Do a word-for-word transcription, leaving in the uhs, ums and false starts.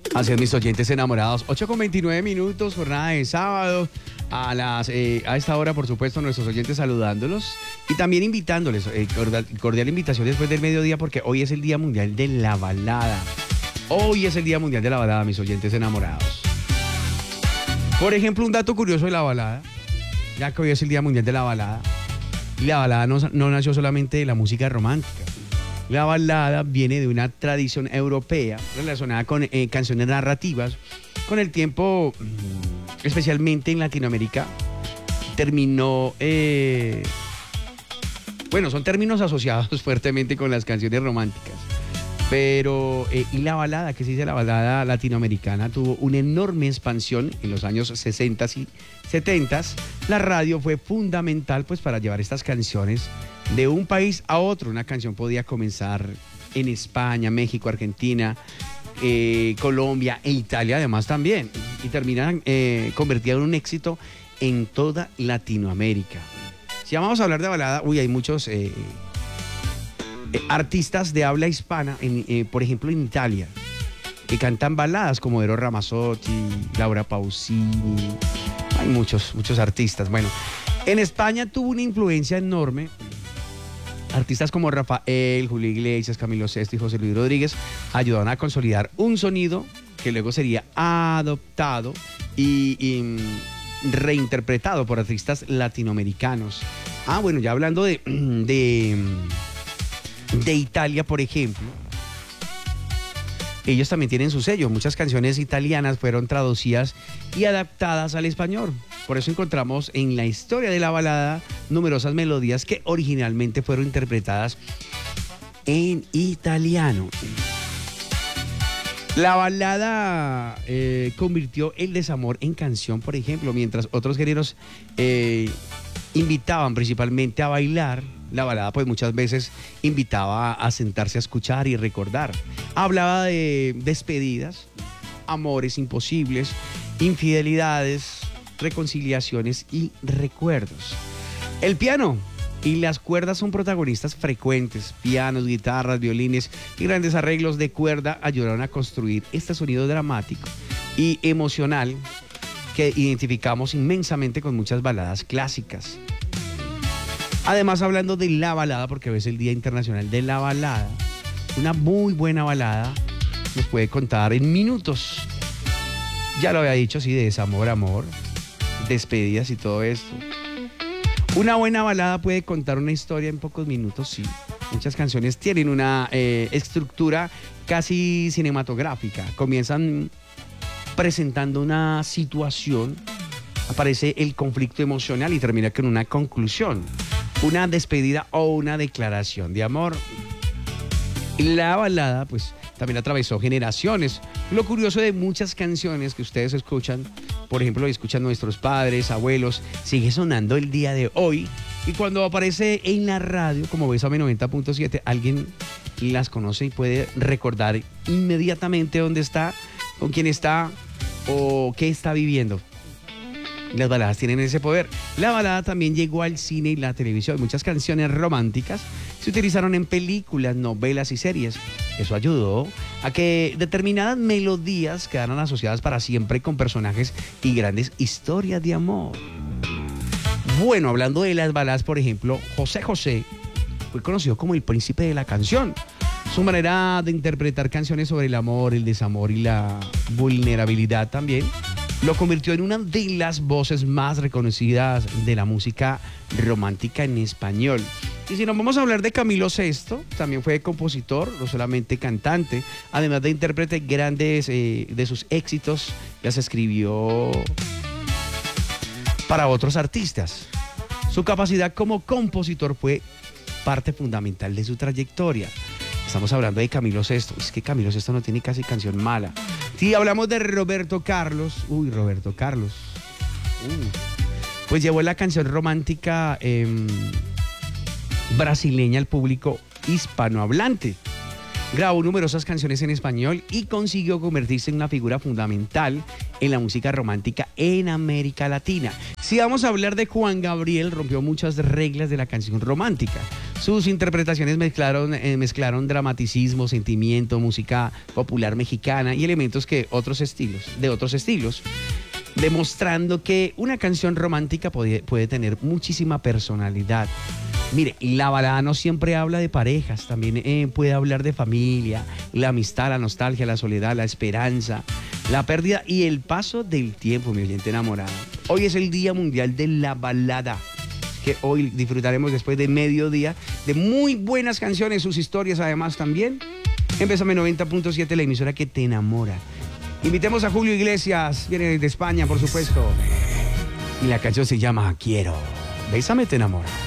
Así es, mis oyentes enamorados. ocho con veintinueve minutos, jornada de sábado. A, las, eh, a esta hora, por supuesto, nuestros oyentes saludándolos y también invitándoles. Eh, cordial, cordial invitación después del mediodía porque hoy es el Día Mundial de la Balada. Hoy es el Día Mundial de la Balada, mis oyentes enamorados. Por ejemplo, un dato curioso de la balada, ya que hoy es el Día Mundial de la Balada. La balada no, no nació solamente de la música romántica. La balada viene de una tradición europea relacionada con eh, canciones narrativas. Con el tiempo, especialmente en Latinoamérica, terminó... Eh, bueno, son términos asociados fuertemente con las canciones románticas. Pero, eh, y la balada, que se dice la balada latinoamericana, tuvo una enorme expansión en los años sesenta y setenta. La radio fue fundamental pues, para llevar estas canciones de un país a otro. Una canción podía comenzar en España, México, Argentina, eh, Colombia e Italia además también. Y terminan eh, convertida en un éxito en toda Latinoamérica. Si vamos a hablar de balada, uy, hay muchos... Eh, Eh, artistas de habla hispana, en, eh, por ejemplo en Italia, que cantan baladas como Eros Ramazzotti, Laura Pausini. Hay muchos, muchos artistas. Bueno, en España tuvo una influencia enorme. Artistas como Rafael, Julio Iglesias, Camilo Sesto y José Luis Rodríguez ayudaron a consolidar un sonido que luego sería adoptado y, y reinterpretado por artistas latinoamericanos. Ah, bueno, ya hablando de... de De Italia, por ejemplo, ellos también tienen su sello. Muchas canciones italianas fueron traducidas y adaptadas al español. Por eso encontramos en la historia de la balada numerosas melodías que originalmente fueron interpretadas en italiano. La balada eh, convirtió el desamor en canción, por ejemplo, mientras otros géneros eh, invitaban principalmente a bailar. La balada pues muchas veces invitaba a sentarse a escuchar y recordar. Hablaba de despedidas, amores imposibles, infidelidades, reconciliaciones y recuerdos. El piano y las cuerdas son protagonistas frecuentes. Pianos, guitarras, violines y grandes arreglos de cuerda ayudaron a construir este sonido dramático y emocional que identificamos inmensamente con muchas baladas clásicas. Además, hablando de la balada, porque hoy es el Día Internacional de la Balada, una muy buena balada nos puede contar en minutos. Ya lo había dicho, sí, de desamor, amor, despedidas y todo esto. Una buena balada puede contar una historia en pocos minutos, sí. Muchas canciones tienen una eh, estructura casi cinematográfica. Comienzan presentando una situación, aparece el conflicto emocional y termina con una conclusión. Una despedida o una declaración de amor. La balada, pues, también atravesó generaciones. Lo curioso de muchas canciones que ustedes escuchan, por ejemplo, escuchan nuestros padres, abuelos, sigue sonando el día de hoy. Y cuando aparece en la radio, como Bésame noventa punto siete, alguien las conoce y puede recordar inmediatamente dónde está, con quién está o qué está viviendo. Las baladas tienen ese poder. La balada también llegó al cine y la televisión. Muchas canciones románticas se utilizaron en películas, novelas y series. Eso ayudó a que determinadas melodías quedaran asociadas para siempre con personajes y grandes historias de amor. Bueno, hablando de las baladas, por ejemplo, José José fue conocido como el príncipe de la canción. Su manera de interpretar canciones sobre el amor, el desamor y la vulnerabilidad también lo convirtió en una de las voces más reconocidas de la música romántica en español. Y si nos vamos a hablar de Camilo Sesto, también fue compositor, no solamente cantante, además de intérprete. Grandes eh, de sus éxitos las escribió para otros artistas. Su capacidad como compositor fue parte fundamental de su trayectoria. Estamos hablando de Camilo Sesto. Es que Camilo Sesto no tiene casi canción mala. Si hablamos de Roberto Carlos, uy, Roberto Carlos, uh, pues llevó la canción romántica eh, brasileña al público hispanohablante. Grabó numerosas canciones en español y consiguió convertirse en una figura fundamental en la música romántica en América Latina. Si vamos a hablar de Juan Gabriel, rompió muchas reglas de la canción romántica. Sus interpretaciones mezclaron, eh, mezclaron dramaticismo, sentimiento, música popular mexicana y elementos que otros estilos, de otros estilos, demostrando que una canción romántica puede, puede tener muchísima personalidad. Mire, la balada no siempre habla de parejas, también eh, puede hablar de familia, la amistad, la nostalgia, la soledad, la esperanza, la pérdida y el paso del tiempo, mi oyente enamorado. Hoy es el Día Mundial de la Balada, que hoy disfrutaremos después de mediodía de muy buenas canciones, sus historias además también. En Bésame noventa punto siete, la emisora que te enamora. Invitemos a Julio Iglesias, viene de España, por supuesto. Y la canción se llama Quiero. Bésame, te enamora.